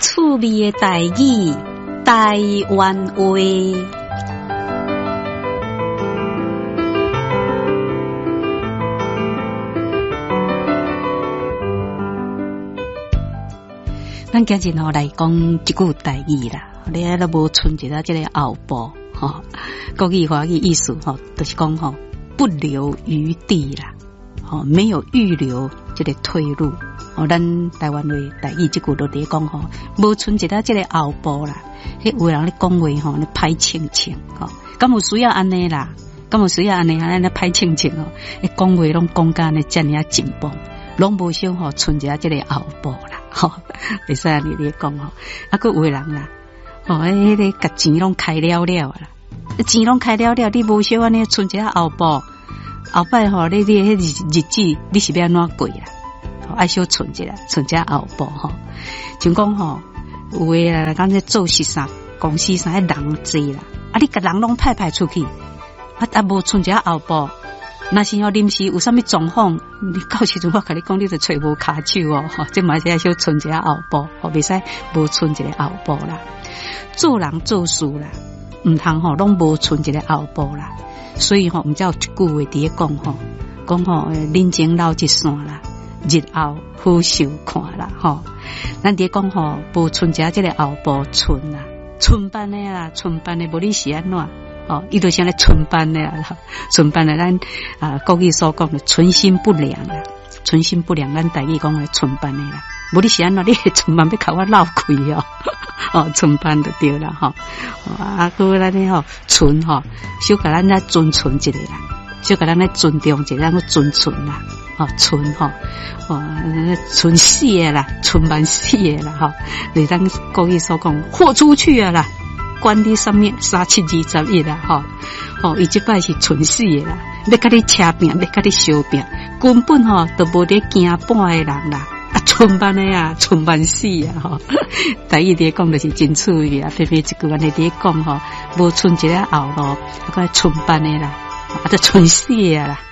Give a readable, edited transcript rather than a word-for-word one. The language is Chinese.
趣味的台语，台湾话。咱今日来讲一句台语啦，你都无存一个这个后部吼，国语华语意思吼，就是讲吼不留余地啦，吼没有预留这个退路。哦，咱台湾话台语这句都在讲吼，无存一个这个后部啦。迄有人咧讲话吼，咧歹清清吼，敢有需要安尼啦？敢有需要安尼安尼歹清清吼？伊讲话拢讲甲呢遮尔啊紧绷，拢无想吼存一个这个后部啦。吼，袂使安尼咧讲吼，啊，佮有人啦，吼，迄个甲钱拢开了了啦，钱拢开了了，你无想安尼存一个后部，后摆吼，你迄日子你是要安怎过啦？爱小存一个，存一个后部吼，像讲吼，有诶啊，讲在做事啥，公司啥人济啦，啊，你甲人拢派出去，啊无存一个后部。那是要临时有啥物状况，你到时阵我甲你讲，你就找无骹手哦，吼，这嘛是要小存一个后部，吼，袂使无存一个后部啦。做人做事啦，唔通吼拢无存一个后部啦。所以吼，毋才有一句话伫咧讲吼，讲吼人情留一线啦，日后好收看啦，吼。咱伫咧讲吼，无存一个这个后部存啦，存办的啦，存办的无你是安怎？哦，伊就像咧存办的啦，存办的咱国语所讲的存心不良啦，存心不良，咱台语讲的存办的啦。无你是安怎？你存办要甲我闹开哦，哦，存办就对啦，吼。啊，佮咱咧吼存吼，小甲咱来尊存一个啦，小甲咱来尊重一个，咱个尊存啦，哦，存吼，哦，存死的啦，存万死的啦，吼，就是咱国语所讲豁出去啊啦。管你什么3721啦，吼，吼，伊即摆是存死的啦，要甲你车拼，要甲你烧拼，根本吼都无得惊半的人啦，啊，存办的啊，存万死啊，吼，台语伫讲就是真趣味啊，偏偏一句安尼伫讲吼，无存一个后路，啊，个存办的啦，啊，就存死的啦。